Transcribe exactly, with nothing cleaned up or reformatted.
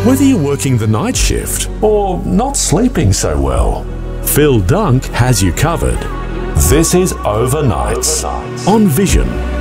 Whether you're working the night shift Or not sleeping so well, Phil Dunk has you covered this is Overnights on Vision.